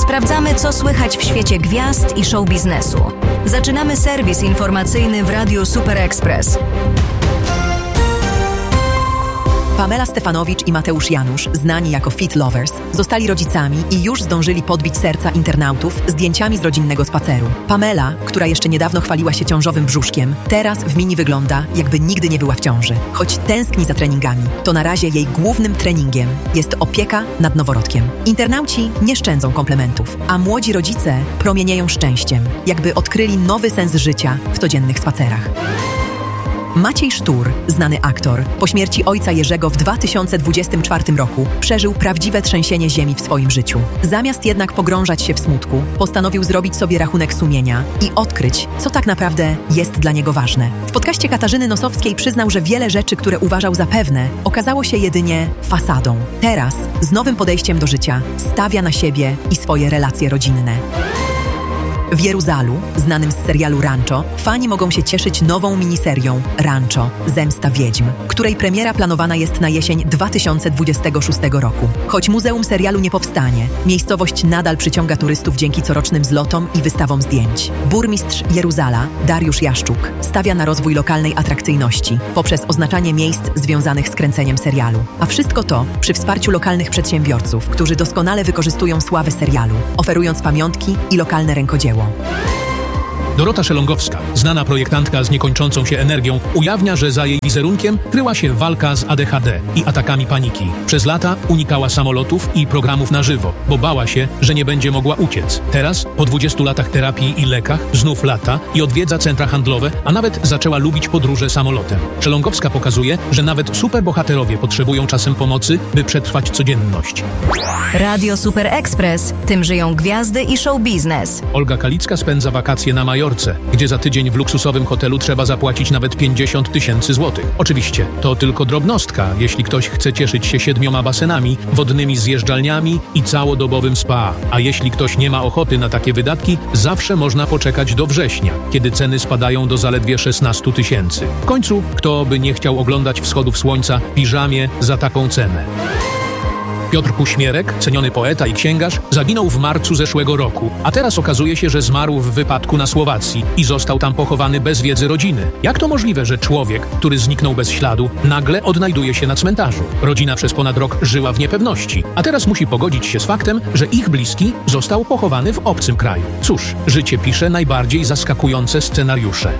Sprawdzamy, co słychać w świecie gwiazd i show biznesu. Zaczynamy serwis informacyjny w Radiu Super Express. Pamela Stefanowicz i Mateusz Janusz, znani jako Fit Lovers, zostali rodzicami i już zdążyli podbić serca internautów zdjęciami z rodzinnego spaceru. Pamela, która jeszcze niedawno chwaliła się ciążowym brzuszkiem, teraz w mini wygląda, jakby nigdy nie była w ciąży. Choć tęskni za treningami, to na razie jej głównym treningiem jest opieka nad noworodkiem. Internauci nie szczędzą komplementów, a młodzi rodzice promienieją szczęściem, jakby odkryli nowy sens życia w codziennych spacerach. Maciej Sztur, znany aktor, po śmierci ojca Jerzego w 2024 roku przeżył prawdziwe trzęsienie ziemi w swoim życiu. Zamiast jednak pogrążać się w smutku, postanowił zrobić sobie rachunek sumienia i odkryć, co tak naprawdę jest dla niego ważne. W podcaście Katarzyny Nosowskiej przyznał, że wiele rzeczy, które uważał za pewne, okazało się jedynie fasadą. Teraz, z nowym podejściem do życia, stawia na siebie i swoje relacje rodzinne. W Jeruzalu, znanym z serialu Rancho, fani mogą się cieszyć nową miniserią Rancho – Zemsta Wiedźm, której premiera planowana jest na jesień 2026 roku. Choć muzeum serialu nie powstanie, miejscowość nadal przyciąga turystów dzięki corocznym zlotom i wystawom zdjęć. Burmistrz Jeruzala, Dariusz Jaszczuk, stawia na rozwój lokalnej atrakcyjności poprzez oznaczanie miejsc związanych z kręceniem serialu. A wszystko to przy wsparciu lokalnych przedsiębiorców, którzy doskonale wykorzystują sławę serialu, oferując pamiątki i lokalne rękodzieło. Dorota Szelongowska, znana projektantka z niekończącą się energią, ujawnia, że za jej wizerunkiem kryła się walka z ADHD i atakami paniki. Przez lata unikała samolotów i programów na żywo, bo bała się, że nie będzie mogła uciec. Teraz, po 20 latach terapii i lekach, znów lata i odwiedza centra handlowe, a nawet zaczęła lubić podróże samolotem. Szelongowska pokazuje, że nawet superbohaterowie potrzebują czasem pomocy, by przetrwać codzienność. Radio Super Express. Tym żyją gwiazdy i show biznes. Olga Kalicka spędza wakacje na Majorce, gdzie za tydzień w luksusowym hotelu trzeba zapłacić nawet 50 000 złotych. Oczywiście, to tylko drobnostka, jeśli ktoś chce cieszyć się 7 basenami, wodnymi zjeżdżalniami i całodobowym spa. A jeśli ktoś nie ma ochoty na takie wydatki, zawsze można poczekać do września, kiedy ceny spadają do zaledwie 16 000. W końcu, kto by nie chciał oglądać wschodów słońca w piżamie za taką cenę? Piotr Puśmierek, ceniony poeta i księgarz, zaginął w marcu zeszłego roku, a teraz okazuje się, że zmarł w wypadku na Słowacji i został tam pochowany bez wiedzy rodziny. Jak to możliwe, że człowiek, który zniknął bez śladu, nagle odnajduje się na cmentarzu? Rodzina przez ponad rok żyła w niepewności, a teraz musi pogodzić się z faktem, że ich bliski został pochowany w obcym kraju. Cóż, życie pisze najbardziej zaskakujące scenariusze.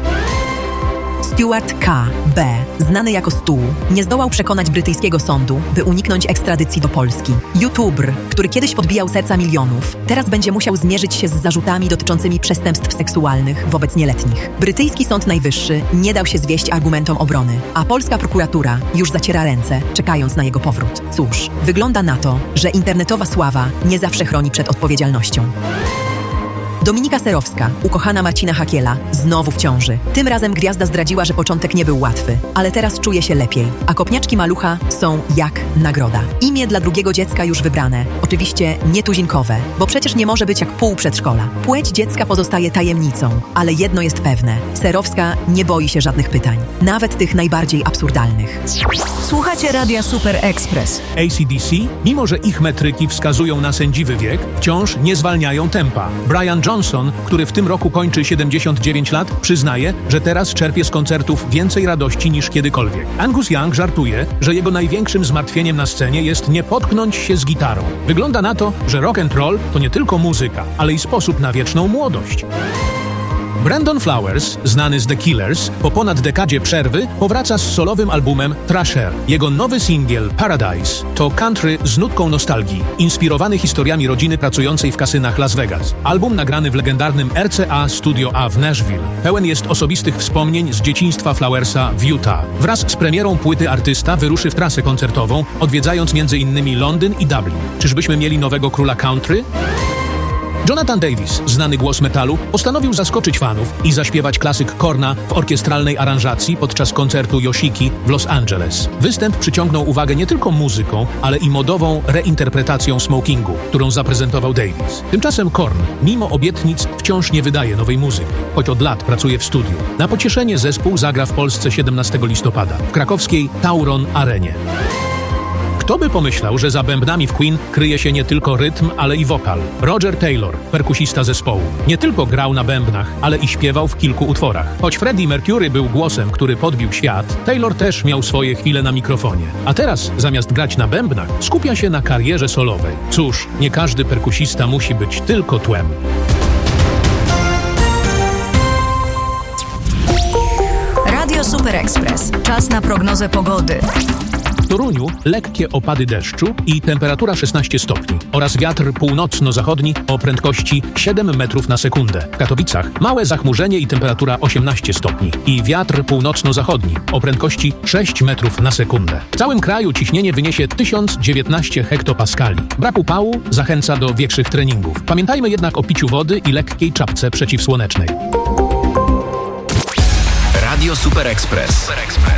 Stuart K.B., znany jako Stu, nie zdołał przekonać brytyjskiego sądu, by uniknąć ekstradycji do Polski. YouTuber, który kiedyś podbijał serca milionów, teraz będzie musiał zmierzyć się z zarzutami dotyczącymi przestępstw seksualnych wobec nieletnich. Brytyjski Sąd Najwyższy nie dał się zwieść argumentom obrony, a polska prokuratura już zaciera ręce, czekając na jego powrót. Cóż, wygląda na to, że internetowa sława nie zawsze chroni przed odpowiedzialnością. Dominika Serowska, ukochana Marcina Hakiela, znowu w ciąży. Tym razem gwiazda zdradziła, że początek nie był łatwy, ale teraz czuje się lepiej, a kopniaczki malucha są jak nagroda. Imię dla drugiego dziecka już wybrane, oczywiście nietuzinkowe, bo przecież nie może być jak pół przedszkola. Płeć dziecka pozostaje tajemnicą, ale jedno jest pewne, Serowska nie boi się żadnych pytań, nawet tych najbardziej absurdalnych. Słuchacie Radia Super Express. AC/DC, mimo że ich metryki wskazują na sędziwy wiek, wciąż nie zwalniają tempa. Brian Johnson, który w tym roku kończy 79 lat, przyznaje, że teraz czerpie z koncertów więcej radości niż kiedykolwiek. Angus Young żartuje, że jego największym zmartwieniem na scenie jest nie potknąć się z gitarą. Wygląda na to, że rock and roll to nie tylko muzyka, ale i sposób na wieczną młodość. Brandon Flowers, znany z The Killers, po ponad dekadzie przerwy powraca z solowym albumem Thrasher. Jego nowy singiel Paradise to country z nutką nostalgii, inspirowany historiami rodziny pracującej w kasynach Las Vegas. Album nagrany w legendarnym RCA Studio A w Nashville pełen jest osobistych wspomnień z dzieciństwa Flowersa w Utah. Wraz z premierą płyty artysta wyruszy w trasę koncertową, odwiedzając m.in. Londyn i Dublin. Czyżbyśmy mieli nowego króla country? Jonathan Davis, znany głos metalu, postanowił zaskoczyć fanów i zaśpiewać klasyk Korna w orkiestralnej aranżacji podczas koncertu Yoshiki w Los Angeles. Występ przyciągnął uwagę nie tylko muzyką, ale i modową reinterpretacją smokingu, którą zaprezentował Davis. Tymczasem Korn, mimo obietnic, wciąż nie wydaje nowej muzyki, choć od lat pracuje w studiu. Na pocieszenie zespół zagra w Polsce 17 listopada w krakowskiej Tauron Arenie. Kto by pomyślał, że za bębnami w Queen kryje się nie tylko rytm, ale i wokal. Roger Taylor, perkusista zespołu, nie tylko grał na bębnach, ale i śpiewał w kilku utworach. Choć Freddie Mercury był głosem, który podbił świat, Taylor też miał swoje chwile na mikrofonie. A teraz, zamiast grać na bębnach, skupia się na karierze solowej. Cóż, nie każdy perkusista musi być tylko tłem. Radio Super Express. Czas na prognozę pogody. W Toruniu lekkie opady deszczu i temperatura 16 stopni oraz wiatr północno-zachodni o prędkości 7 metrów na sekundę. W Katowicach małe zachmurzenie i temperatura 18 stopni i wiatr północno-zachodni o prędkości 6 metrów na sekundę. W całym kraju ciśnienie wyniesie 1019 hektopaskali. Brak upału zachęca do większych treningów. Pamiętajmy jednak o piciu wody i lekkiej czapce przeciwsłonecznej. Radio Super Express.